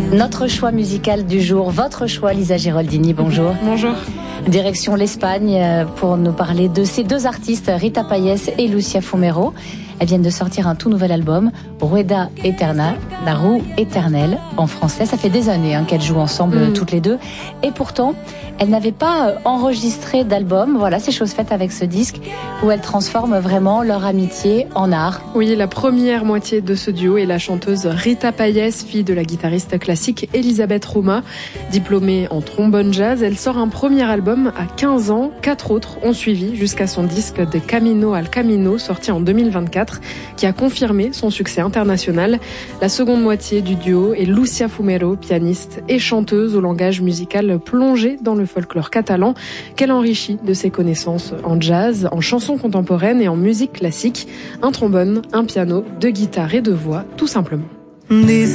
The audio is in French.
Notre choix musical du jour, votre choix, Lisa Giraldini, bonjour. Bonjour. Direction l'Espagne pour nous parler de ces deux artistes, Rita Payés et Lucia Fumero. Elles viennent de sortir un tout nouvel album, Rueda Eterna, la roue éternelle en français. Ça fait des années qu'elles jouent ensemble toutes les deux. Et pourtant, elles n'avaient pas enregistré d'album. Voilà, c'est chose faite avec ce disque où elles transforment vraiment leur amitié en art. Oui, la première moitié de ce duo est la chanteuse Rita Payés, fille de la guitariste classique Elisabeth Roma. Diplômée en trombone jazz, elle sort un premier album à 15 ans. 4 autres ont suivi jusqu'à son disque De Camino al Camino, sorti en 2024, qui a confirmé son succès international. La seconde moitié du duo est Lucia Fumero, pianiste et chanteuse au langage musical plongé dans le folklore catalan, qu'elle enrichit de ses connaissances en jazz, en chansons contemporaines et en musique classique. Un trombone, un piano, 2 guitares et 2 voix, tout simplement.